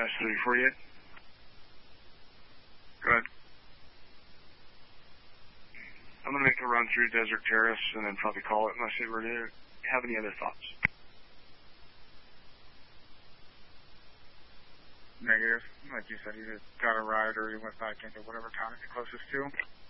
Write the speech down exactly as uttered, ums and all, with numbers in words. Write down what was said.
three forty-eight. Go ahead. I'm going to make a run through Desert Terrace and then probably call it unless you were to have any other thoughts. Negative. Like you said, you just got a ride or you went back into whatever town you're closest to.